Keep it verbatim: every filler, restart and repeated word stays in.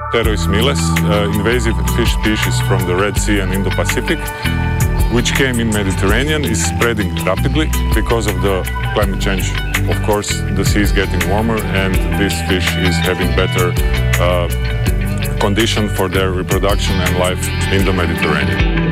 Pterois miles, uh, invasive fish species from the Red Sea and Indo-Pacific, which came in Mediterranean, is spreading rapidly because of the climate change. Of course, the sea is getting warmer and this fish is having better uh, condition for their reproduction and life in the Mediterranean.